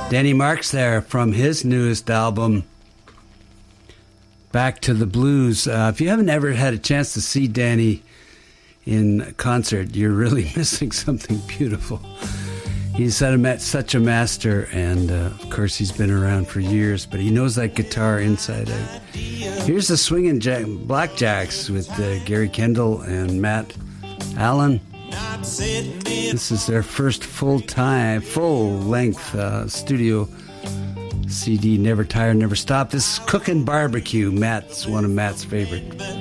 Danny Marks there from his newest album, Back to the Blues. If you haven't ever had a chance to see Danny in concert, you're really missing something beautiful. He's such a master, and of course he's been around for years, but he knows that guitar inside out. Here's the Swingin' Blackjacks with Gary Kendall and Matt Allen. This is their first full-length studio CD, Never Tire, Never Stop. This is Cookin' Barbecue. One of Matt's favorite